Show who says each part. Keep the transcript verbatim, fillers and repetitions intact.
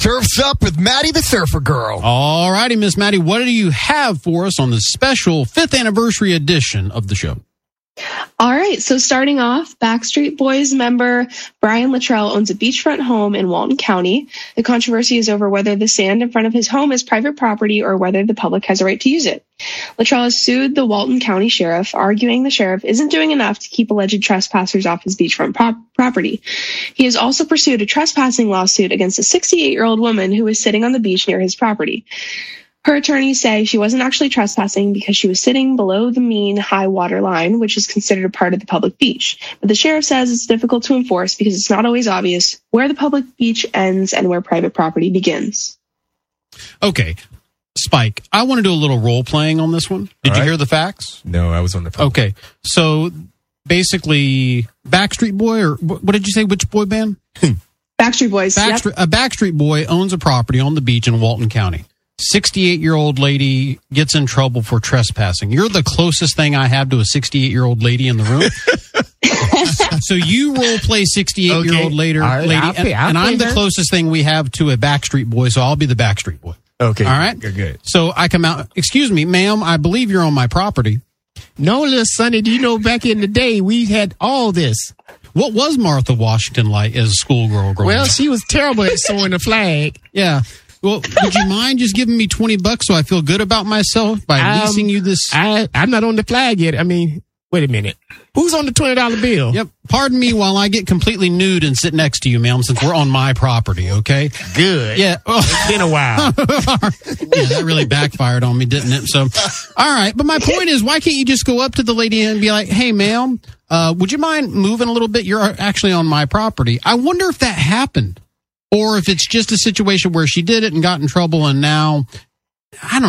Speaker 1: Surf's Up with Maddie the Surfer Girl.
Speaker 2: All righty, Miss Maddie, what do you have for us on the special fifth anniversary edition of the show?
Speaker 3: All right, so starting off, Backstreet Boys member Brian Luttrell owns a beachfront home in Walton County. The controversy is over whether the sand in front of his home is private property or whether the public has a right to use it. Luttrell has sued the Walton County Sheriff, arguing the sheriff isn't doing enough to keep alleged trespassers off his beachfront pro- property. He has also pursued a trespassing lawsuit against a sixty-eight-year-old woman who was sitting on the beach near his property. Her attorneys say she wasn't actually trespassing because she was sitting below the mean high water line, which is considered a part of the public beach. But the sheriff says it's difficult to enforce because it's not always obvious where the public beach ends and where private property begins.
Speaker 2: Okay, Spike, I want to do a little role playing on this one. Did
Speaker 4: All
Speaker 2: you
Speaker 4: right.
Speaker 2: hear the facts?
Speaker 4: No, I was on the phone.
Speaker 2: Okay, so basically, Backstreet Boy, or what did you say, which boy band?
Speaker 3: Backstreet Boys.
Speaker 2: Backstreet,
Speaker 3: Yep.
Speaker 2: A Backstreet Boy owns a property on the beach in Walton County. sixty-eight-year-old lady gets in trouble for trespassing. You're the closest thing I have to a sixty-eight-year-old lady in the room. So you role play sixty-eight-year-old
Speaker 4: Okay.
Speaker 2: later,
Speaker 4: All right,
Speaker 2: lady,
Speaker 4: I'll play-
Speaker 2: and,
Speaker 4: I'll
Speaker 2: and
Speaker 4: play
Speaker 2: I'm the
Speaker 4: her.
Speaker 2: closest thing we have to a Backstreet Boy, so I'll be the Backstreet Boy.
Speaker 4: Okay.
Speaker 2: All right?
Speaker 4: Good, good.
Speaker 2: So I come out, excuse me, ma'am, I believe you're on my property.
Speaker 5: No, little Sonny, do you know back in the day we had all this?
Speaker 2: What was Martha Washington like as a schoolgirl growing
Speaker 5: Well,
Speaker 2: up?
Speaker 5: she was terrible at sewing the flag.
Speaker 2: Yeah. Well, would you mind just giving me twenty bucks so I feel good about myself by
Speaker 5: Um,
Speaker 2: leasing you this?
Speaker 5: I, I'm not on the flag yet. I mean, wait a minute. Who's on the twenty dollar bill?
Speaker 2: Yep. Pardon me while I get completely nude and sit next to you, ma'am, since we're on my property, okay?
Speaker 5: Good.
Speaker 2: Yeah. Oh,
Speaker 5: It's been a while.
Speaker 2: yeah, that really backfired on me, didn't it? So, all right. But my point is, why can't you just go up to the lady and be like, hey, ma'am, uh, would you mind moving a little bit? You're actually on my property. I wonder if that happened or if it's just a situation where she did it and got in trouble and now, I don't